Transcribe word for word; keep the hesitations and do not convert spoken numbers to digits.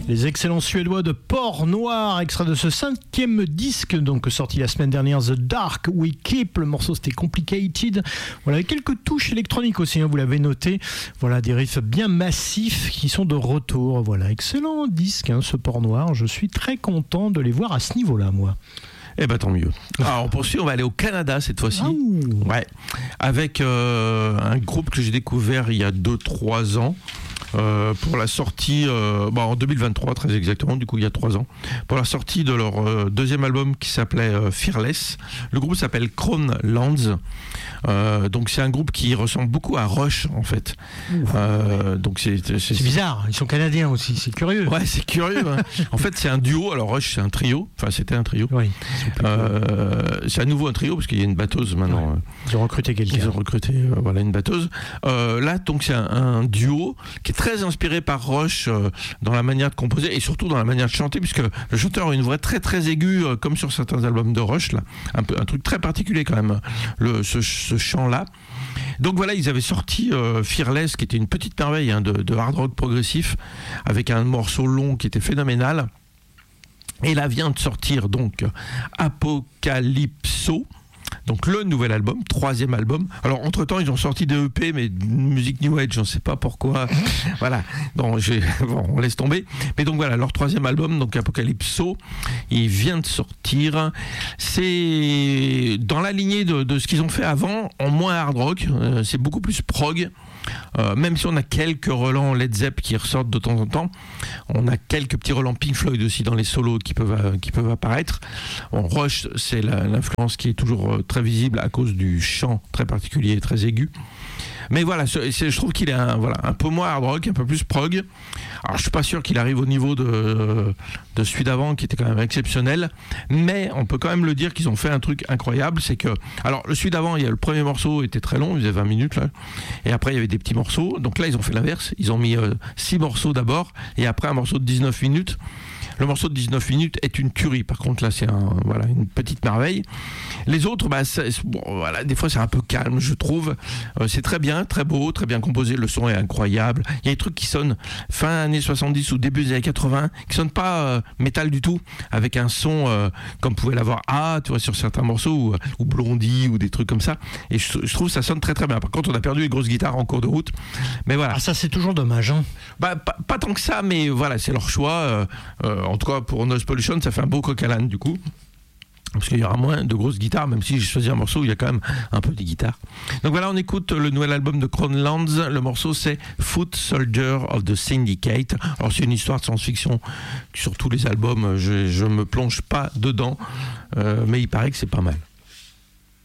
Les excellents Suédois de Port Noir, extrait de ce cinquième disque, donc sorti la semaine dernière, The Dark We Keep. Le morceau c'était Complicated. Voilà, avec quelques touches électroniques aussi, hein, vous l'avez noté. Voilà, des riffs bien massifs qui sont de retour. Voilà, excellent disque, hein, ce Port Noir. Je suis très content de les voir à ce niveau-là, moi. Eh ben tant mieux. Alors on poursuit, on va aller au Canada cette fois-ci. Ah, ouais, avec euh, un groupe que j'ai découvert il y a deux trois ans. Euh, pour la sortie euh, bah en deux mille vingt-trois très exactement, du coup il y a trois ans, pour la sortie de leur euh, deuxième album qui s'appelait euh, Fearless. Le groupe s'appelle Crownlands. Euh, donc c'est un groupe qui ressemble beaucoup à Rush en fait. Euh, donc c'est, c'est, c'est, c'est bizarre, ils sont canadiens aussi, c'est curieux. Ouais, c'est curieux. Hein. En fait c'est un duo, alors Rush c'est un trio, enfin c'était un trio. Oui, euh, c'est à nouveau un trio parce qu'il y a une batteuse maintenant. Ouais. Ils ont recruté quelqu'un. Ils ont recruté euh, voilà, une batteuse. Euh, là donc c'est un, un duo qui est très inspiré par Rush euh, dans la manière de composer et surtout dans la manière de chanter, puisque le chanteur a une voix très très aiguë euh, comme sur certains albums de Rush là, un, peu, un truc très particulier quand même, le, ce, ce chant là. Donc voilà, ils avaient sorti euh, Fearless qui était une petite merveille hein, de, de hard rock progressif avec un morceau long qui était phénoménal. Et là vient de sortir donc Apocalypso. Donc le nouvel album, troisième album. Alors entre temps ils ont sorti des E P, mais de musique New Age, je ne sais pas pourquoi. Voilà, bon, j'ai, bon, on laisse tomber. Mais donc voilà, leur troisième album, donc Apocalypso, il vient de sortir. C'est dans la lignée de, de ce qu'ils ont fait avant, en moins hard rock. Euh, c'est beaucoup plus prog. Euh, même si on a quelques relents Led Zepp qui ressortent de temps en temps, on a quelques petits relents Pink Floyd aussi dans les solos qui peuvent, qui peuvent apparaître. On Rush, c'est la, l'influence qui est toujours très visible à cause du chant très particulier et très aigu. Mais voilà, c'est, je trouve qu'il est un, voilà, un peu moins hard rock, un peu plus prog. Alors je suis pas sûr qu'il arrive au niveau de, de celui d'avant qui était quand même exceptionnel, mais on peut quand même le dire qu'ils ont fait un truc incroyable, c'est que, alors le celui d'avant, il y a le premier morceau était très long, il faisait vingt minutes là, et après il y avait des petits morceaux, donc là ils ont fait l'inverse, ils ont mis euh, six morceaux d'abord, et après un morceau de dix-neuf minutes. Le morceau de dix-neuf minutes est une tuerie. Par contre, là, c'est un, voilà, une petite merveille. Les autres, bah, bon, voilà, des fois, c'est un peu calme, je trouve. Euh, c'est très bien, très beau, très bien composé. Le son est incroyable. Il y a des trucs qui sonnent fin années soixante-dix ou début des années quatre-vingts, qui sonnent pas euh, métal du tout, avec un son euh, comme pouvait l'avoir A, tu vois, sur certains morceaux, ou, ou Blondie, ou des trucs comme ça. Et je, je trouve que ça sonne très très bien. Par contre, on a perdu les grosses guitares en cours de route. Mais voilà. Ah, ça, c'est toujours dommage, hein. Bah, pas, pas tant que ça, mais voilà, c'est leur choix. Euh, euh, en tout cas, pour Noise Pollution, ça fait un beau coq à l'âne, du coup. Parce qu'il y aura moins de grosses guitares, même si j'ai choisi un morceau où il y a quand même un peu de guitare. Donc voilà, on écoute le nouvel album de Crownlands. Le morceau, c'est Foot Soldier of the Syndicate. Alors, c'est une histoire de science-fiction. Sur tous les albums, je ne me plonge pas dedans. Euh, mais il paraît que c'est pas mal.